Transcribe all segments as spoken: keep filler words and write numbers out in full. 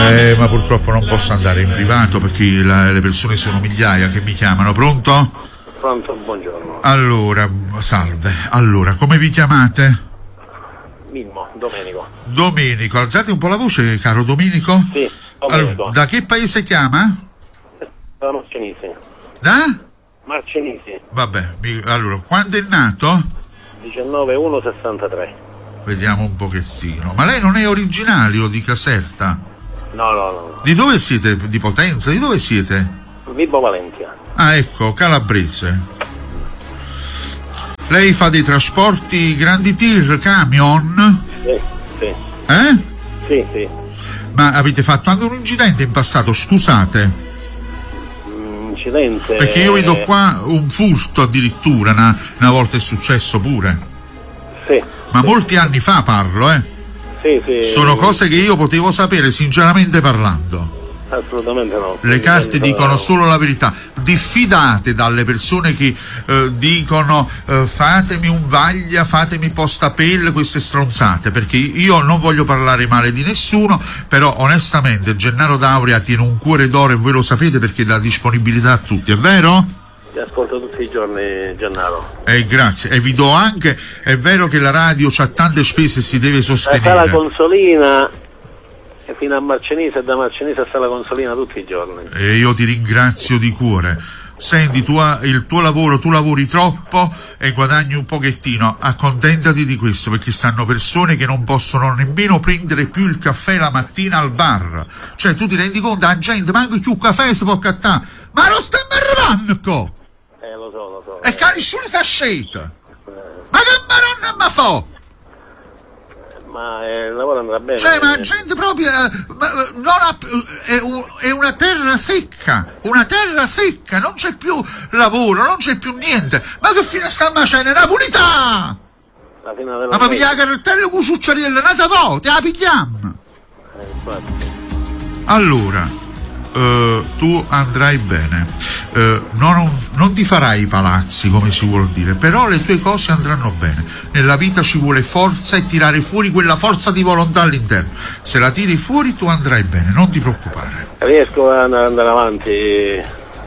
Eh, ma purtroppo non posso andare in privato perché la, le persone sono migliaia che mi chiamano. Pronto? Pronto, buongiorno. Allora, salve. Allora, come vi chiamate? Mimmo, Domenico. Domenico, alzate un po' la voce, caro Domenico. Sì, Allora, da che paese chiama? Da Marcenisi. Da? Marcenisi. Vabbè, mi, allora, quando è nato? diciannove uno sessantatré. Vediamo un pochettino. Ma lei non è originario di Caserta? No, no, no. Di dove siete? Di Potenza? Di dove siete? Vibo Valentia. Ah, ecco, calabrese. Lei fa dei trasporti grandi tir, camion? Sì, sì. Eh? Sì, sì. Ma avete fatto anche un incidente in passato, scusate? Incidente... Perché io vedo qua un furto addirittura, una, una volta è successo pure. Sì. Ma sì. molti anni fa parlo, eh? Sì, sì. Sono cose che io potevo sapere, sinceramente parlando. Assolutamente no. Le carte dicono solo la verità. Diffidate dalle persone che eh, dicono eh, fatemi un vaglia, fatemi postapel, queste stronzate, perché io non voglio parlare male di nessuno, però onestamente Gennaro D'Auria tiene un cuore d'oro e voi lo sapete perché dà disponibilità a tutti, è vero? Ti ascolto tutti i giorni, Gennaro. Eh, grazie. E vi do anche, è vero che la radio c'ha tante spese e si deve sostenere. La sala consolina e fino a Marcenise e da Marcenise a sala consolina tutti i giorni. E io ti ringrazio di cuore. Senti, tu, il tuo lavoro, tu lavori troppo e guadagni un pochettino, accontentati di questo, perché stanno persone che non possono nemmeno prendere più il caffè la mattina al bar. Cioè, tu ti rendi conto, la gente manca più caffè si può cattare, ma non stiamo arrivando! Eh, lo so, lo so. E che nessuno sa scelta! Ma che maronna ma fa? Ma eh, il lavoro andrà bene. Cioè, ma gente proprio eh, ma, non ha, è, un, è una terra secca, una terra secca, non c'è più lavoro, non c'è più niente. Ma che fine sta facendo? Napolità! La fine della Ma mi piglia la carrettella con succiariella, nata po', te la pigliamo! eh, infatti. Allora, Uh, tu andrai bene, uh, non, non ti farai i palazzi come si vuol dire, però le tue cose andranno bene. Nella vita ci vuole forza e tirare fuori quella forza di volontà all'interno. Se la tiri fuori tu andrai bene, non ti preoccupare. Riesco ad andare avanti. Eh?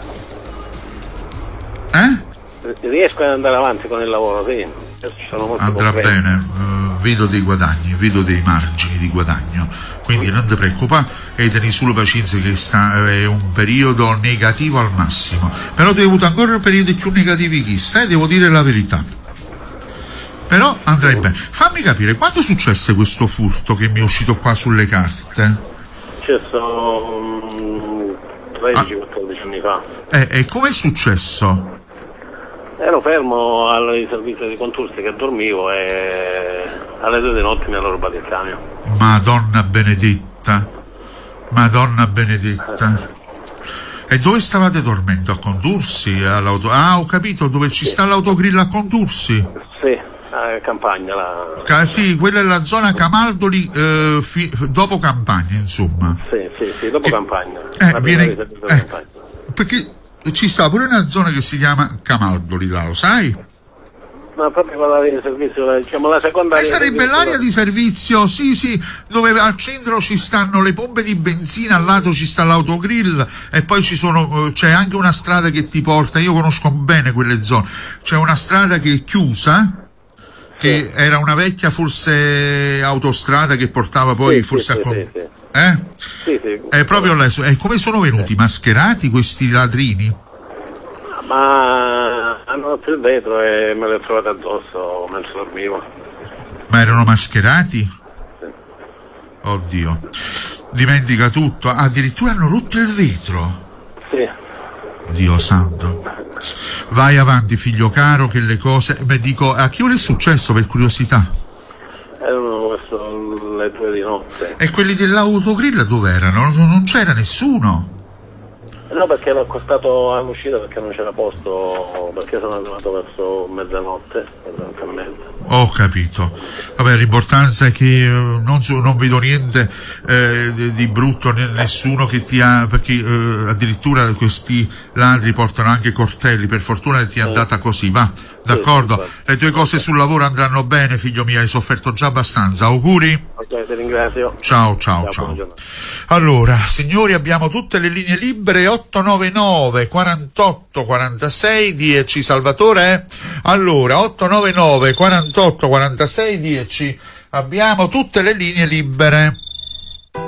Riesco ad andare avanti con il lavoro, sì. Sono molto Andrà concreto. bene, uh, vedo dei guadagni, vedo dei margini di guadagno. Quindi non ti preoccupare e tieni solo pazienza che sta, è un periodo negativo al massimo. Però tu hai avuto ancora periodi più negativi che stai, devo dire la verità. Però andrai bene. Fammi capire, quando successe questo furto che mi è uscito qua sulle carte? Successo um, tredici quattordici anni fa. Eh, e com'è successo? Ero fermo al servizio di Contursi che dormivo e alle due di notte mi hanno rubato il camion. Madonna benedetta, Madonna benedetta. E dove stavate dormendo? A Contursi? All'auto... Ah, ho capito, dove ci sta l'autogrill a Contursi? Sì, a Campagna. La... Ca- sì, quella è la zona Camaldoli, eh, fi- dopo Campagna, insomma. Sì, sì, sì, dopo Eh, Campagna. Eh, La viene, prima visita dopo eh, Campagna. perché ci sta pure una zona che si chiama Camaldoli, là, lo sai? Ma proprio quella di servizio, diciamo la seconda. E sarebbe l'area di servizio, sì, sì, dove al centro ci stanno le pompe di benzina, al lato ci sta l'autogrill e poi ci sono, c'è anche una strada che ti porta, io conosco bene quelle zone, c'è una strada che è chiusa, che sì. Era una vecchia forse autostrada che portava poi sì, forse sì, a... Sì, sì. Eh? Sì, sì. È proprio lei. E come sono venuti? Mascherati questi ladrini? Ma hanno rotto il vetro e me l'ho trovato addosso mentre dormivo. Ma erano mascherati? Sì. Oddio. Dimentica tutto. Addirittura hanno rotto il vetro. Sì. Dio santo. Vai avanti, figlio caro, che le cose... Beh, dico, a che ora è successo, per curiosità? Erano verso le due di notte. E quelli dell'autogrill dove erano? Non, non c'era nessuno. No, perché l'ho accostato all'uscita perché non c'era posto, perché sono arrivato verso mezzanotte, esattamente. Ho capito. Vabbè, l'importanza è che eh, non, so, non vedo niente eh, di, di brutto, né, nessuno che ti ha, perché eh, addirittura questi ladri portano anche coltelli, per fortuna ti è andata così, va. d'accordo? Sì, Le tue cose sul lavoro andranno bene, figlio mio, hai sofferto già abbastanza, auguri. Ok, ti ringrazio. Ciao, ciao, ciao. Allora, signori, abbiamo tutte le linee libere, otto nove nove quarantotto quarantasei dieci, Salvatore? Allora, otto nove nove quarantotto quarantasei dieci, abbiamo tutte le linee libere.